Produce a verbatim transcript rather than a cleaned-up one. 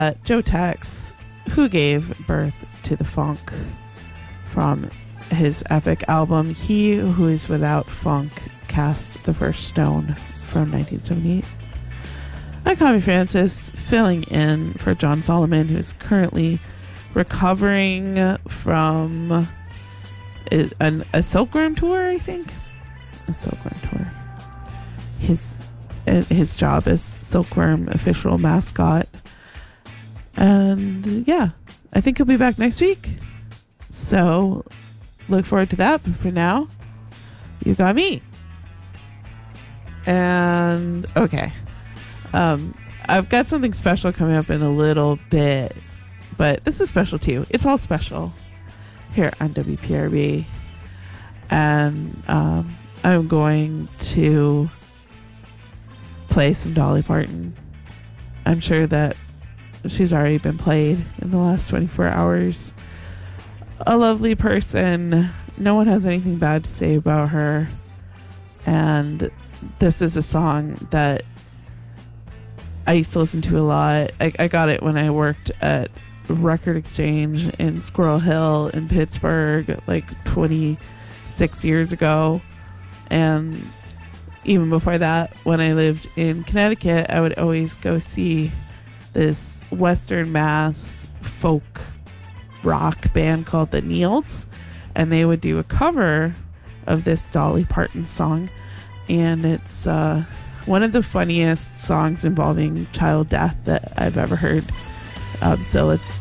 uh, Joe Tex, who gave birth to the funk from his epic album He Who Is Without Funk Cast the First Stone from nineteen seventy-eight. I'm Connie Francis, filling in for John Solomon, who's currently recovering from a, an, a Silkworm tour, I think. A Silkworm tour. His his job as Silkworm official mascot. And yeah, I think he'll be back next week. So look forward to that. But for now, you got me. And okay. Um, I've got something special coming up in a little bit. But this is special too. It's all special here on W P R B. And um, I'm going to play some Dolly Parton. I'm sure that she's already been played in the last twenty-four hours. A lovely person. No one has anything bad to say about her. And this is a song that I used to listen to a lot. I, I got it when I worked at Record Exchange in Squirrel Hill in Pittsburgh like twenty-six years ago. And even before that, when I lived in Connecticut, I would always go see this Western Mass folk rock band called the Neilts, and they would do a cover of this Dolly Parton song, and it's uh, one of the funniest songs involving child death that I've ever heard. Um, so let's